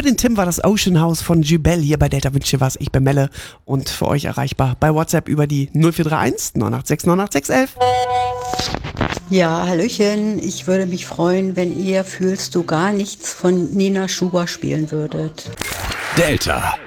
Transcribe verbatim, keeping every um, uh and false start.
den Tim war das Ocean House von Jubel hier bei Delta Wünsche was. Ich bin Melle und für euch erreichbar bei WhatsApp über die null vier drei eins neun acht sechs neun acht sechs eins eins. Ja, hallöchen. Ich würde mich freuen, wenn ihr Fühlst du gar nichts von Nina Schuber spielen würdet. Delta.